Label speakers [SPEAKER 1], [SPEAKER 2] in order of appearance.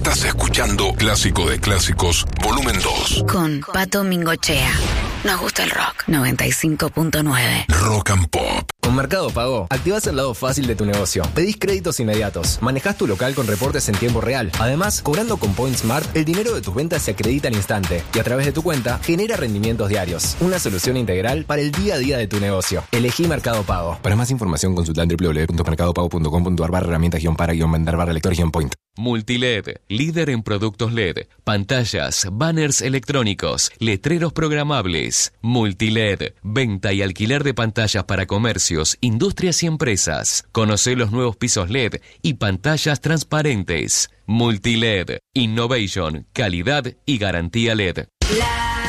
[SPEAKER 1] Estás escuchando Clásico de Clásicos, volumen 2.
[SPEAKER 2] Con Pato Mingochea. Nos gusta el rock. 95.9.
[SPEAKER 1] Rock and Pop.
[SPEAKER 3] Con Mercado Pago, activás el lado fácil de tu negocio. Pedís créditos inmediatos. Manejás tu local con reportes en tiempo real. Además, cobrando con Point Smart, el dinero de tus ventas se acredita al instante. Y a través de tu cuenta, genera rendimientos diarios. Una solución integral para el día a día de tu negocio. Elegí Mercado Pago. Para más información, consulta en www.mercadopago.com.ar/herramientas-para-lector-point.
[SPEAKER 4] Multiled, líder en productos LED, pantallas, banners electrónicos, letreros programables. Multiled, venta y alquiler de pantallas para comercios, industrias y empresas. Conocé los nuevos pisos LED y pantallas transparentes. Multiled, innovation, calidad y garantía LED.